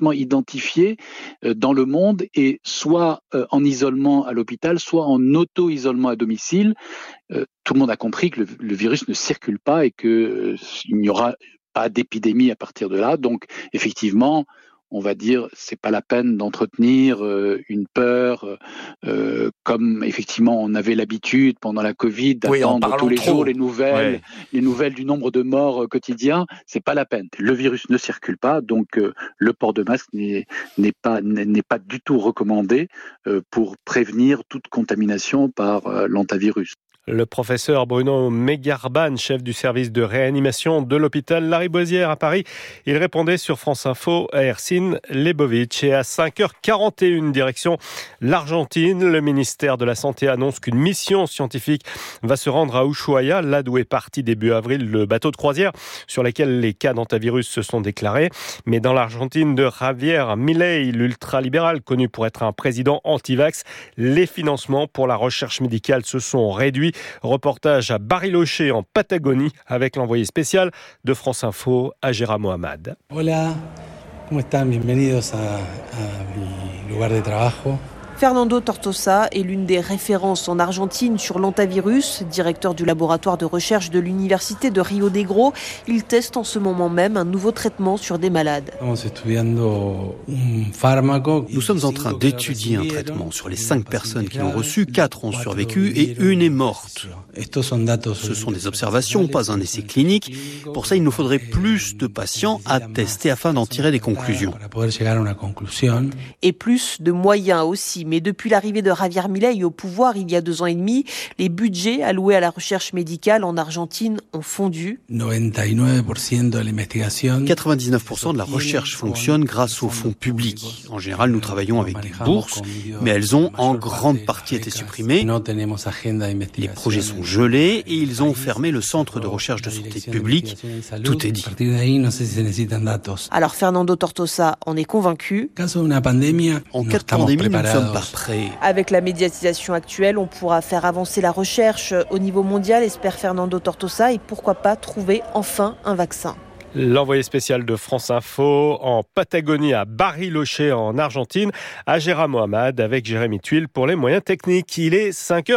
complètement identifié dans le monde et soit en isolement à l'hôpital, soit en auto-isolement à domicile. Tout le monde a compris que le virus ne circule pas et qu'il n'y aura pas d'épidémie à partir de là. Donc, effectivement, on va dire, c'est pas la peine d'entretenir une peur comme effectivement on avait l'habitude pendant la Covid d'attendre tous les jours les nouvelles du nombre de morts quotidiens. C'est pas la peine. Le virus ne circule pas, donc le port de masque n'est pas du tout recommandé pour prévenir toute contamination par l'hantavirus. Le professeur Bruno Megarban, chef du service de réanimation de l'hôpital Lariboisière à Paris. Il répondait sur France Info à Ersin Lebovic. Et à 5h41, direction l'Argentine, le ministère de la Santé annonce qu'une mission scientifique va se rendre à Ushuaia, là d'où est parti début avril le bateau de croisière sur lequel les cas d'hantavirus se sont déclarés. Mais dans l'Argentine de Javier Milei, l'ultralibéral connu pour être un président anti-vax, les financements pour la recherche médicale se sont réduits. Reportage à Bariloche en Patagonie avec l'envoyé spécial de France Info, Agera Mohamed. Hola, ¿cómo están? Bienvenidos a mi lugar de trabajo. Fernando Tortosa est l'une des références en Argentine sur l'hantavirus, directeur du laboratoire de recherche de l'université de Rio Negro. Il teste en ce moment même un nouveau traitement sur des malades. Nous sommes en train d'étudier un traitement sur les 5 personnes qui l'ont reçu, 4 ont survécu et une est morte. Ce sont des observations, pas un essai clinique. Pour ça, il nous faudrait plus de patients à tester afin d'en tirer des conclusions. Et plus de moyens aussi. Mais depuis l'arrivée de Javier Milei au pouvoir il y a 2 ans et demi, les budgets alloués à la recherche médicale en Argentine ont fondu. 99% de la recherche fonctionne grâce aux fonds publics. En général, nous travaillons avec des bourses, mais elles ont en grande partie été supprimées. Les projets sont gelés et ils ont fermé le centre de recherche de santé publique. Tout est dit. Alors Fernando Tortosa en est convaincu. En cas de pandémie, nous ne sommes pas prêts. Avec la médiatisation actuelle, on pourra faire avancer la recherche au niveau mondial, espère Fernando Tortosa, et pourquoi pas trouver enfin un vaccin. L'envoyé spécial de France Info en Patagonie à Bariloche en Argentine, Agera Mohamed avec Jérémy Tuile pour les moyens techniques. Il est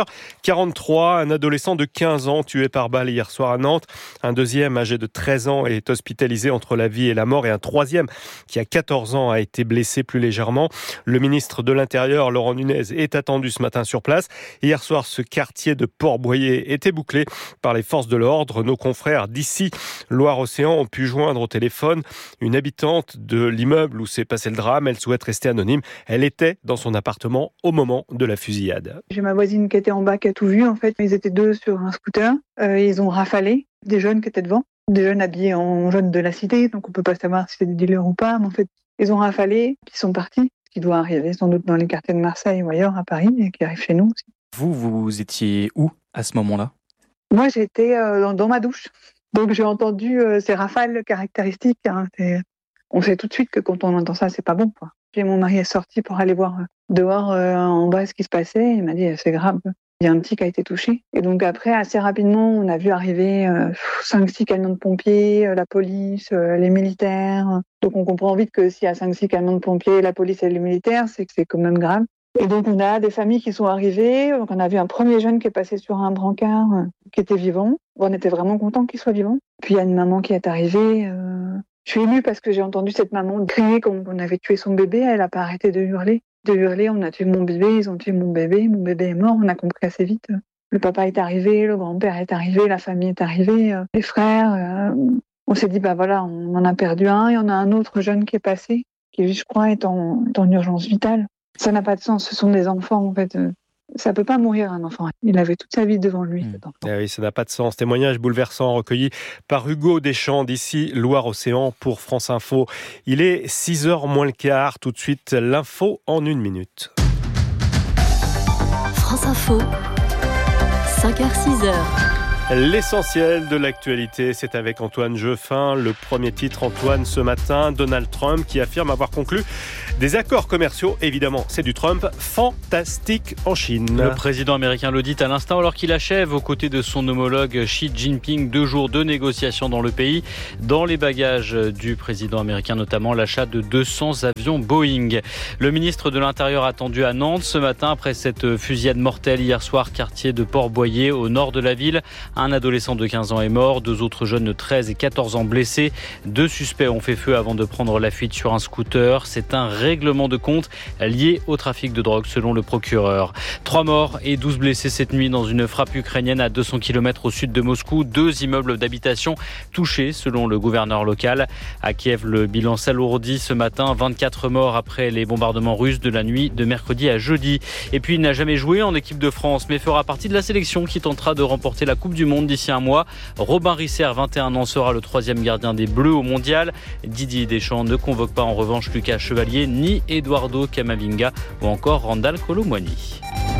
5h43, un adolescent de 15 ans tué par balle hier soir à Nantes. Un deuxième âgé de 13 ans est hospitalisé entre la vie et la mort et un troisième qui a 14 ans a été blessé plus légèrement. Le ministre de l'Intérieur, Laurent Nunez, est attendu ce matin sur place. Hier soir, ce quartier de Port-Boyer était bouclé par les forces de l'ordre. Nos confrères d'ici, Loire-Océan, ont pu joindre au téléphone une habitante de l'immeuble où s'est passé le drame. Elle souhaite rester anonyme. Elle était dans son appartement au moment de la fusillade. J'ai ma voisine qui était en bas qui a tout vu. En fait, ils étaient 2 sur un scooter. Ils ont rafalé des jeunes qui étaient devant. Des jeunes habillés en jeunes de la cité. Donc on peut pas savoir si c'est des dealers ou pas. Mais en fait, ils ont rafalé puis ils sont partis. Ce qui doit arriver sans doute dans les quartiers de Marseille ou ailleurs à Paris et qui arrive chez nous aussi. Vous étiez où à ce moment-là ? Moi, j'étais dans ma douche. Donc j'ai entendu ces rafales caractéristiques. On sait tout de suite que quand on entend ça, c'est pas bon, quoi. Puis mon mari est sorti pour aller voir dehors en bas ce qui se passait. Il m'a dit c'est grave. Il y a un petit qui a été touché. Et donc après, assez rapidement, on a vu arriver 5-6 camions de pompiers, la police, les militaires. Donc on comprend vite que s'il y a 5-6 camions de pompiers, la police et les militaires, c'est que c'est quand même grave. Et donc, on a des familles qui sont arrivées. Donc, on a vu un premier jeune qui est passé sur un brancard qui était vivant. On était vraiment contents qu'il soit vivant. Puis, il y a une maman qui est arrivée. Je suis émue parce que j'ai entendu cette maman crier comme on avait tué son bébé. Elle n'a pas arrêté de hurler. On a tué mon bébé, ils ont tué mon bébé est mort. On a compris assez vite. Le papa est arrivé, le grand-père est arrivé, la famille est arrivée, les frères. On s'est dit, voilà, on en a perdu un. Il y en a un autre jeune qui est passé, qui, je crois, est en urgence vitale. Ça n'a pas de sens, ce sont des enfants en fait. Ça peut pas mourir un enfant. Il avait toute sa vie devant lui, cet enfant. Eh oui, ça n'a pas de sens. Témoignage bouleversant recueilli par Hugo Deschamps d'ici Loire-Océan pour France Info. Il est 6h moins le quart. Tout de suite, l'info en 1 minute. France Info, 5h-6h. L'essentiel de l'actualité, c'est avec Antoine Jeuffin. Le premier titre, Antoine, ce matin, Donald Trump qui affirme avoir conclu des accords commerciaux. Évidemment, c'est du Trump fantastique en Chine. Le président américain le dit à l'instant alors qu'il achève aux côtés de son homologue Xi Jinping 2 jours de négociations dans le pays. Dans les bagages du président américain, notamment l'achat de 200 avions Boeing. Le ministre de l'Intérieur attendu à Nantes ce matin après cette fusillade mortelle hier soir, quartier de Port-Boyer au nord de la ville. Un adolescent de 15 ans est mort, 2 autres jeunes de 13 et 14 ans blessés. 2 suspects ont fait feu avant de prendre la fuite sur un scooter. C'est un règlement de compte lié au trafic de drogue selon le procureur. 3 morts et 12 blessés cette nuit dans une frappe ukrainienne à 200 km au sud de Moscou. 2 immeubles d'habitation touchés selon le gouverneur local. À Kiev, le bilan s'alourdit ce matin. 24 morts après les bombardements russes de la nuit de mercredi à jeudi. Et puis il n'a jamais joué en équipe de France mais fera partie de la sélection qui tentera de remporter la Coupe du Monde d'ici un mois. Robin Risser, 21 ans, sera le 3e gardien des Bleus au Mondial. Didier Deschamps ne convoque pas en revanche Lucas Chevalier, ni Eduardo Camavinga ou encore Randal Kolo Muani.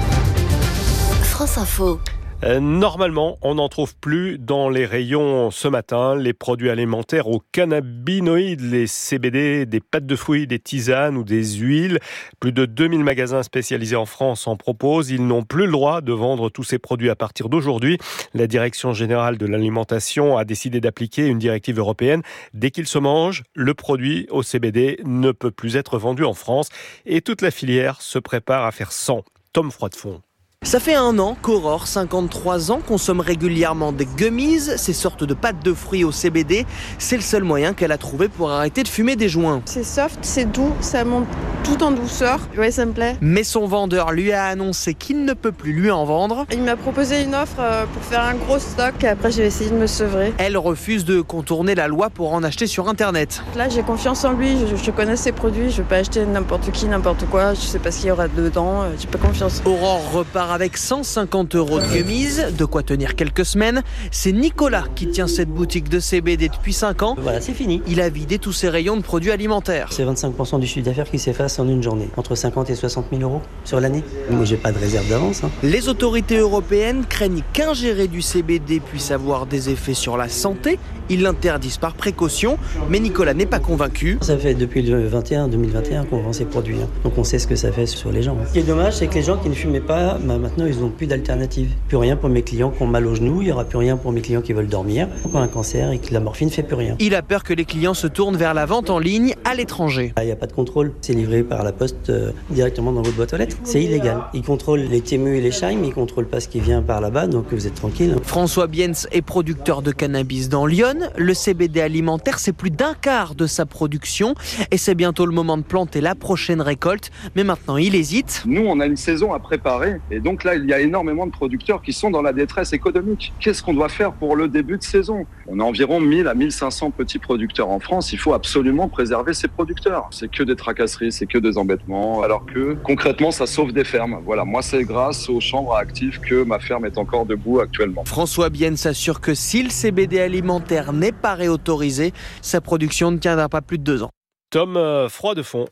France Info. Normalement, on n'en trouve plus dans les rayons ce matin. Les produits alimentaires aux cannabinoïdes, les CBD, des pâtes de fruits, des tisanes ou des huiles. Plus de 2000 magasins spécialisés en France en proposent. Ils n'ont plus le droit de vendre tous ces produits à partir d'aujourd'hui. La Direction générale de l'alimentation a décidé d'appliquer une directive européenne. Dès qu'il se mange, le produit au CBD ne peut plus être vendu en France. Et toute la filière se prépare à faire 100. Tom Froidefond. Ça fait 1 an qu'Aurore, 53 ans, consomme régulièrement des gummies, ces sortes de pâtes de fruits au CBD. C'est le seul moyen qu'elle a trouvé pour arrêter de fumer des joints. C'est soft, c'est doux, ça monte tout en douceur. Ouais, ça me plaît. Mais son vendeur lui a annoncé qu'il ne peut plus lui en vendre. Il m'a proposé une offre pour faire un gros stock. Après, j'ai essayé de me sevrer. Elle refuse de contourner la loi pour en acheter sur Internet. Là, j'ai confiance en lui. Je connais ses produits. Je ne vais pas acheter n'importe qui, n'importe quoi. Je sais pas ce qu'il y aura dedans. J'ai pas confiance. Aurore repart avec 150 € de gummies, de quoi tenir quelques semaines. C'est Nicolas qui tient cette boutique de CBD depuis 5 ans. Voilà, c'est fini. Il a vidé tous ses rayons de produits alimentaires. C'est 25% du chiffre d'affaires qui s'efface en une journée, entre 50 et 60 000 € sur l'année. Moi, j'ai pas de réserve d'avance. Les autorités européennes craignent qu'ingérer du CBD puisse avoir des effets sur la santé. Ils l'interdisent par précaution, mais Nicolas n'est pas convaincu. Ça fait depuis le 2021 qu'on vend ces produits. Donc on sait ce que ça fait sur les gens. Ce qui est dommage, c'est que les gens qui ne fumaient pas, maintenant ils n'ont plus d'alternative. Plus rien pour mes clients qui ont mal aux genoux, il n'y aura plus rien pour mes clients qui veulent dormir, qui ont un cancer et que la morphine ne fait plus rien. Il a peur que les clients se tournent vers la vente en ligne à l'étranger. Il n'y a pas de contrôle, c'est livré par la poste directement dans votre boîte aux lettres. C'est illégal. Ils contrôlent les Temu et les Scheim, mais ils ne contrôlent pas ce qui vient par là-bas, donc vous êtes tranquille. François Biens est producteur de cannabis dans Lyon. Le CBD alimentaire, c'est plus d'1/4 de sa production et c'est bientôt le moment de planter la prochaine récolte. Mais maintenant, il hésite. Nous, on a une saison à préparer et donc là, il y a énormément de producteurs qui sont dans la détresse économique. Qu'est-ce qu'on doit faire pour le début de saison ? On a environ 1000 à 1500 petits producteurs en France. Il faut absolument préserver ces producteurs. C'est que des tracasseries, c'est que des embêtements, alors que concrètement, ça sauve des fermes. Voilà, moi, c'est grâce aux chambres actives que ma ferme est encore debout actuellement. François Bienne s'assure que si le CBD alimentaire n'est pas réautorisé, sa production ne tiendra pas plus de 2 ans. Tom Froidefond.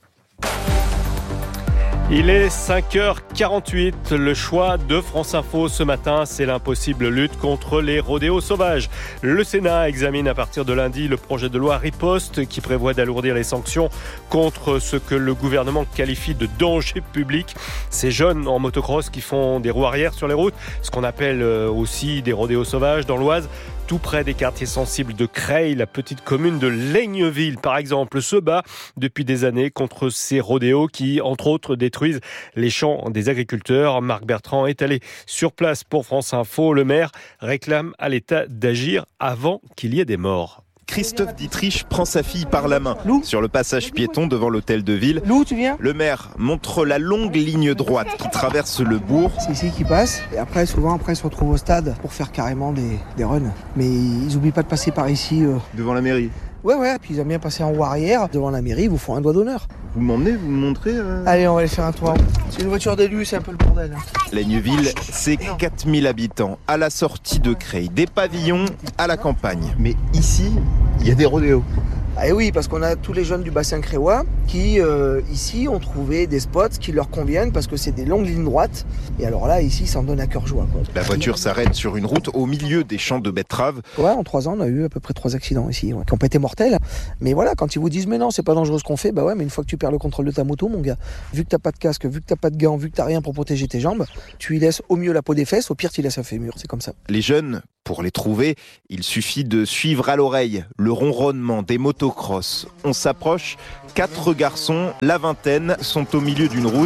Il est 5h48. Le choix de France Info ce matin, c'est l'impossible lutte contre les rodéos sauvages. Le Sénat examine à partir de lundi le projet de loi Riposte qui prévoit d'alourdir les sanctions contre ce que le gouvernement qualifie de danger public. Ces jeunes en motocross qui font des roues arrière sur les routes, ce qu'on appelle aussi des rodéos sauvages dans l'Oise, tout près des quartiers sensibles de Creil, la petite commune de Laigneville, par exemple, se bat depuis des années contre ces rodéos qui, entre autres, détruisent les champs des agriculteurs. Marc Bertrand est allé sur place pour France Info. Le maire réclame à l'État d'agir avant qu'il y ait des morts. Christophe Dietrich prend sa fille par la main sur le passage piéton devant l'hôtel de ville. Lou, tu viens ? Le maire montre la longue ligne droite qui traverse le bourg. C'est ici qu'ils passent et après souvent ils se retrouvent au stade pour faire carrément des runs. Mais ils oublient pas de passer par ici. Devant la mairie. Ouais, puis ils aiment bien passer en roue arrière devant la mairie, ils vous font un doigt d'honneur. Vous m'emmenez, vous me montrez Allez, on va aller faire un tour. C'est une voiture d'élu, c'est un peu le bordel. Laigneville, c'est 4000 habitants à la sortie de Creil. Des pavillons à la campagne. Mais ici, il y a des rodéos. Ah oui, parce qu'on a tous les jeunes du bassin créois qui, ici, ont trouvé des spots qui leur conviennent parce que c'est des longues lignes droites. Et alors là, ici, ça en donne à cœur joie. La voiture s'arrête sur une route au milieu des champs de betteraves. Ouais, en 3 ans, on a eu à peu près 3 accidents ici, qui n'ont pas été mortels. Mais voilà, quand ils vous disent, mais non, c'est pas dangereux ce qu'on fait, bah ouais, mais une fois que tu perds le contrôle de ta moto, mon gars, vu que t'as pas de casque, vu que t'as pas de gants, vu que t'as rien pour protéger tes jambes, tu y laisses au mieux la peau des fesses, au pire, tu y laisses un fémur. C'est comme ça. Les jeunes, pour les trouver, il suffit de suivre à l'oreille le ronronnement des motocross. On s'approche, 4 garçons, la vingtaine, sont au milieu d'une route.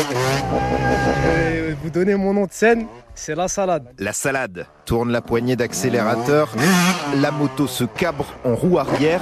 Je vais vous donner mon nom de scène, c'est la salade. La salade tourne la poignée d'accélérateur, la moto se cabre en roue arrière,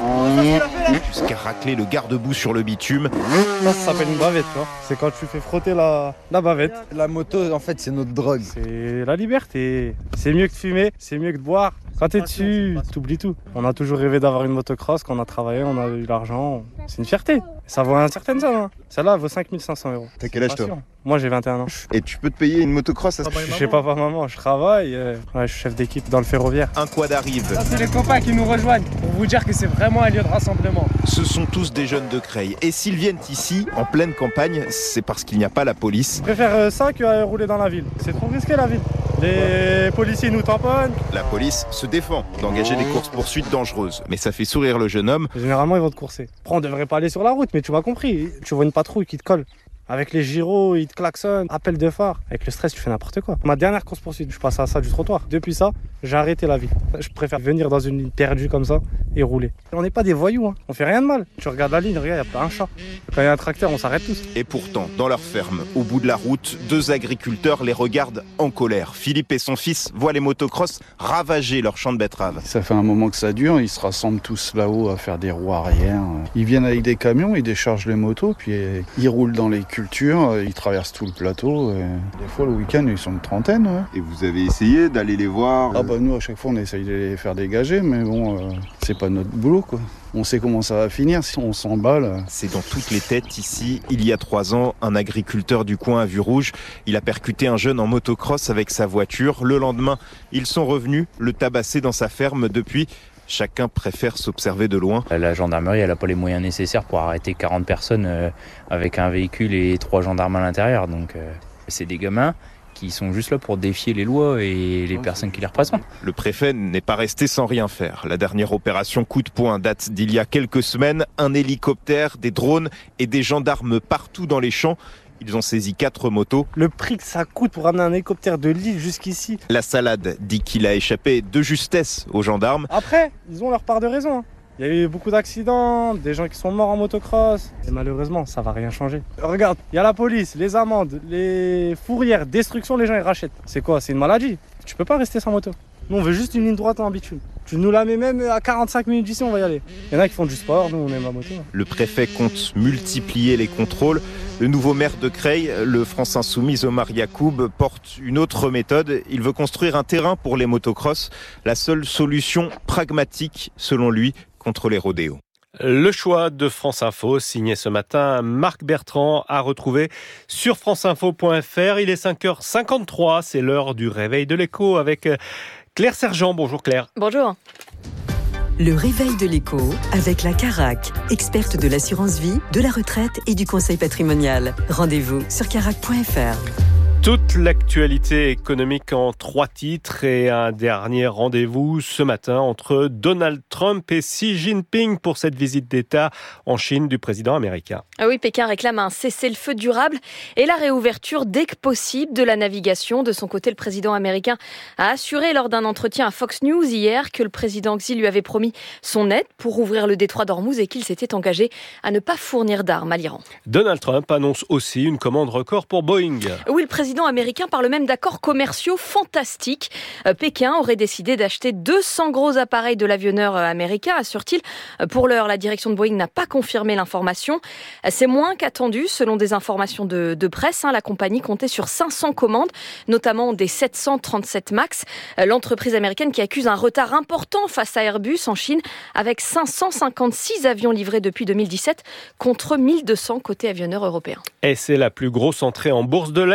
jusqu'à racler le garde-boue sur le bitume. Ça s'appelle une bavette, tu vois. C'est quand tu fais frotter la bavette. La moto, en fait, c'est notre drogue. C'est la liberté. C'est mieux que de fumer, c'est mieux que de boire. Quand t'es dessus, t'oublies tout. On a toujours rêvé d'avoir une motocross, quand on a travaillé, on a eu l'argent. C'est une fierté. Ça vaut une certaine somme. Hein. Celle-là vaut 5 500 €. T'as quel âge toi ? Moi j'ai 21 ans. Et tu peux te payer une motocross ? Je sais pas, maman, je travaille. Je suis chef d'équipe dans le ferroviaire. Un quad arrive. Ça, c'est les copains qui nous rejoignent pour vous dire que c'est vraiment un lieu de rassemblement. Ce sont tous des jeunes de Creil. Et s'ils viennent ici, en pleine campagne, c'est parce qu'il n'y a pas la police. Je préfère ça que rouler dans la ville. C'est trop risqué la ville. Les policiers nous tamponnent. La police se défend d'engager des courses-poursuites dangereuses. Mais ça fait sourire le jeune homme. Généralement, ils vont te courser. Après, on devrait pas aller sur la route, mais tu m'as compris. Tu vois une patrouille qui te colle. Avec les gyros, ils te klaxonnent, appel de phare. Avec le stress, tu fais n'importe quoi. Ma dernière course-poursuite, je passe à ça du trottoir. Depuis ça, j'ai arrêté la vie. Je préfère venir dans une ligne perdue comme ça et rouler. On n'est pas des voyous, hein. On fait rien de mal. Tu regardes la ligne, regarde, il y a pas un chat. Quand il y a un tracteur, on s'arrête tous. Et pourtant, dans leur ferme, au bout de la route, 2 agriculteurs les regardent en colère. Philippe et son fils voient les motocross ravager leur champ de betteraves. Ça fait un moment que ça dure, ils se rassemblent tous là-haut à faire des roues arrière. Ils viennent avec des camions, ils déchargent les motos, puis ils roulent dans les cultures, ils traversent tout le plateau. Des fois, le week-end, ils sont une trentaine. Ouais. Et vous avez essayé d'aller les voir ? Ah bah nous, à chaque fois, on essaye de les faire dégager, mais bon, c'est pas notre boulot, quoi. On sait comment ça va finir si on s'emballe. C'est dans toutes les têtes ici. Il y a 3 ans, un agriculteur du coin à vue rouge, il a percuté un jeune en motocross avec sa voiture. Le lendemain, ils sont revenus le tabasser dans sa ferme. Depuis, chacun préfère s'observer de loin. La gendarmerie, elle n'a pas les moyens nécessaires pour arrêter 40 personnes avec un véhicule et 3 gendarmes à l'intérieur. Donc c'est des gamins qui sont juste là pour défier les lois et les personnes qui les représentent. Le préfet n'est pas resté sans rien faire. La dernière opération coup de poing date d'il y a quelques semaines. Un hélicoptère, des drones et des gendarmes partout dans les champs. Ils ont saisi 4 motos. Le prix que ça coûte pour amener un hélicoptère de Lille jusqu'ici. La salade dit qu'il a échappé de justesse aux gendarmes. Après, ils ont leur part de raison. Il y a eu beaucoup d'accidents, des gens qui sont morts en motocross. Et malheureusement, ça va rien changer. Regarde, il y a la police, les amendes, les fourrières, destruction, les gens ils rachètent. C'est quoi ? C'est une maladie. Tu peux pas rester sans moto. Nous, on veut juste une ligne droite en bitume. Tu nous la mets même à 45 minutes d'ici, on va y aller. Il y en a qui font du sport, nous on aime la moto. Le préfet compte multiplier les contrôles. Le nouveau maire de Creil, le France Insoumis Omar Yacoub, porte une autre méthode. Il veut construire un terrain pour les motocross. La seule solution pragmatique, selon lui, contre les rodéos. Le choix de France Info, signé ce matin Marc Bertrand, à retrouver sur franceinfo.fr. Il est 5h53, c'est l'heure du réveil de l'écho avec Claire Sergent. Bonjour Claire. Bonjour. Le réveil de l'écho avec la Carac, experte de l'assurance vie, de la retraite et du conseil patrimonial. Rendez-vous sur carac.fr. Toute l'actualité économique en 3 titres et un dernier rendez-vous ce matin entre Donald Trump et Xi Jinping pour cette visite d'État en Chine du président américain. Ah oui, Pékin réclame un cessez-le-feu durable et la réouverture dès que possible de la navigation. De son côté, le président américain a assuré lors d'un entretien à Fox News hier que le président Xi lui avait promis son aide pour ouvrir le détroit d'Ormuz et qu'il s'était engagé à ne pas fournir d'armes à l'Iran. Donald Trump annonce aussi une commande record pour Boeing. Oui, le président américain parle même d'accords commerciaux fantastiques. Pékin aurait décidé d'acheter 200 gros appareils de l'avionneur américain, assure-t-il. Pour l'heure, la direction de Boeing n'a pas confirmé l'information. C'est moins qu'attendu, selon des informations de presse. La compagnie comptait sur 500 commandes, notamment des 737 MAX. L'entreprise américaine qui accuse un retard important face à Airbus en Chine, avec 556 avions livrés depuis 2017 contre 1200 côté avionneur européen. Et c'est la plus grosse entrée en bourse de l'année. Elle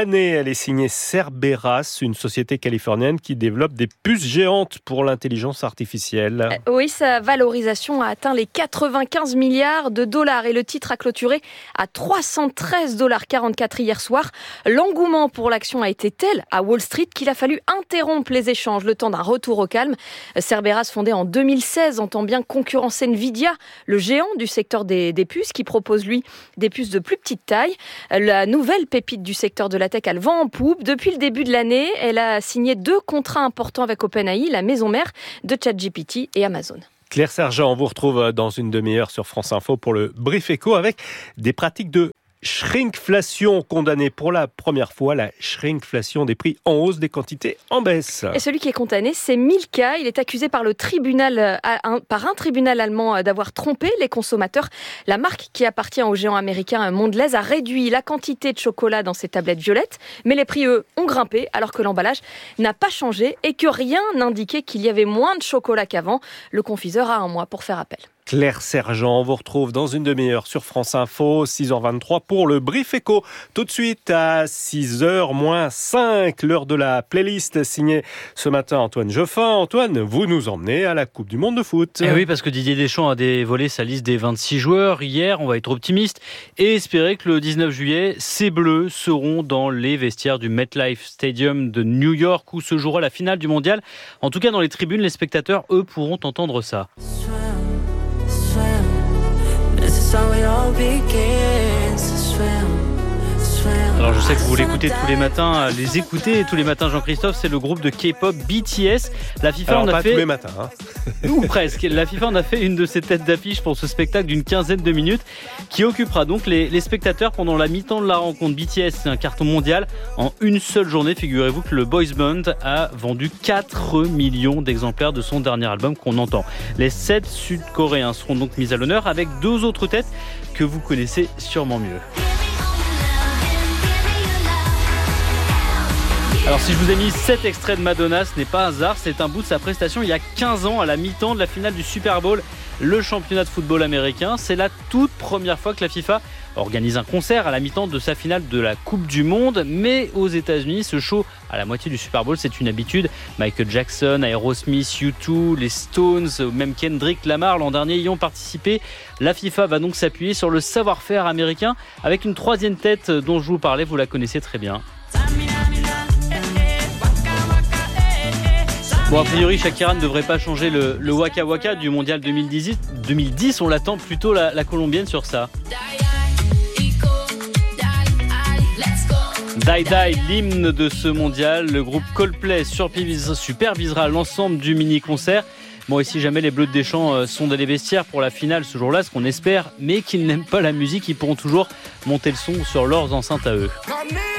elle est signée Cerberus, une société californienne qui développe des puces géantes pour l'intelligence artificielle. Oui, sa valorisation a atteint les 95 milliards de dollars et le titre a clôturé à 313,44 $ hier soir. L'engouement pour l'action a été tel à Wall Street qu'il a fallu interrompre les échanges le temps d'un retour au calme. Cerberus, fondé en 2016, entend bien concurrencer Nvidia, le géant du secteur des puces, qui propose lui des puces de plus petite taille. La nouvelle pépite du secteur de la tech a le vent en poupe. Depuis le début de l'année, elle a signé 2 contrats importants avec OpenAI, la maison mère de ChatGPT, et Amazon. Claire Sergent, on vous retrouve dans une demi-heure sur France Info pour le Brief Éco avec des pratiques de shrinkflation condamnée pour la première fois, la shrinkflation des prix en hausse, des quantités en baisse. Et celui qui est condamné, c'est Milka. Il est accusé par un tribunal allemand d'avoir trompé les consommateurs. La marque, qui appartient au géant américain Mondelez, a réduit la quantité de chocolat dans ses tablettes violettes, mais les prix, eux, ont grimpé alors que l'emballage n'a pas changé et que rien n'indiquait qu'il y avait moins de chocolat qu'avant. Le confiseur a 1 mois pour faire appel. Claire Sergent, on vous retrouve dans une demi-heure sur France Info, 6h23 pour le Brief Éco. Tout de suite à 6h-5, l'heure de la playlist signée ce matin Antoine Geoffin. Antoine, vous nous emmenez à la Coupe du Monde de foot. Et oui, parce que Didier Deschamps a dévoilé sa liste des 26 joueurs hier. On va être optimiste et espérer que le 19 juillet, ces Bleus seront dans les vestiaires du MetLife Stadium de New York où se jouera la finale du mondial. En tout cas, dans les tribunes, les spectateurs, eux, pourront entendre ça. Alors je sais que vous l'écoutez tous les matins, Jean-Christophe, c'est le groupe de K-pop BTS. La FIFA alors, en a pas fait tous les matins, ou presque. La FIFA en a fait une de ses têtes d'affiche pour ce spectacle d'une quinzaine de minutes qui occupera donc les spectateurs pendant la mi-temps de la rencontre. BTS, c'est un carton mondial. En une seule journée, figurez-vous que le boys band a vendu 4 millions d'exemplaires de son dernier album qu'on entend. Les 7 Sud-Coréens seront donc mis à l'honneur avec 2 autres têtes que vous connaissez sûrement mieux. Alors si je vous ai mis 7 extraits de Madonna, ce n'est pas un hasard, c'est un bout de sa prestation il y a 15 ans à la mi-temps de la finale du Super Bowl, le championnat de football américain. C'est la toute première fois que la FIFA organise un concert à la mi-temps de sa finale de la Coupe du Monde. Mais aux États-Unis, ce show à la moitié du Super Bowl, c'est une habitude. Michael Jackson, Aerosmith, U2, les Stones, même Kendrick Lamar l'an dernier y ont participé. La FIFA va donc s'appuyer sur le savoir-faire américain avec une 3e tête dont je vous parlais, vous la connaissez très bien. Bon, a priori, Shakira ne devrait pas changer le Waka Waka du Mondial 2010. On l'attend plutôt la colombienne sur ça. Die Die, l'hymne de ce mondial. Le groupe Coldplay supervisera l'ensemble du mini-concert. Bon, et si jamais les Bleus de Deschamps sont dans les vestiaires pour la finale ce jour-là, ce qu'on espère, mais qu'ils n'aiment pas la musique, ils pourront toujours monter le son sur leurs enceintes à eux.